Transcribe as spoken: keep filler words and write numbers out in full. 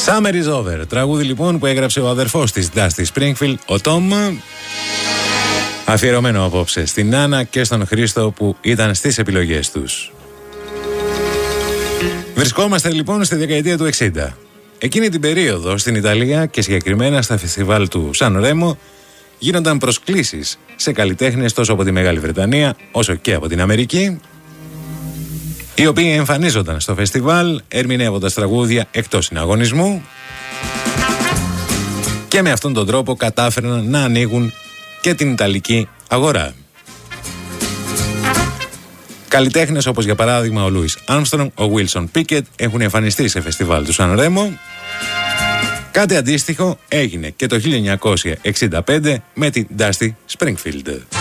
Summer is over. Τραγούδι λοιπόν που έγραψε ο αδερφός της Dusty Springfield, ο Tom. Αφιερωμένο απόψε στην Άννα και στον Χρήστο που ήταν στις επιλογές τους. Βρισκόμαστε λοιπόν στη δεκαετία του εξήντα. Εκείνη την περίοδο στην Ιταλία και συγκεκριμένα στα φεστιβάλ του Σαν Ρέμο γίνονταν προσκλήσεις σε καλλιτέχνες τόσο από τη Μεγάλη Βρετανία όσο και από την Αμερική, οι οποίοι εμφανίζονταν στο φεστιβάλ ερμηνεύοντας τραγούδια εκτός συναγωνισμού και με αυτόν τον τρόπο κατάφεραν να ανοίγουν και την Ιταλική αγορά. Καλλιτέχνες όπως για παράδειγμα ο Λούις Άρμστρονγκ, ο Βίλσον Πίκετ έχουν εμφανιστεί σε φεστιβάλ του Σαν Ρέμο. Κάτι αντίστοιχο έγινε και το χίλια εννιακόσια εξήντα πέντε με την Dusty Springfield.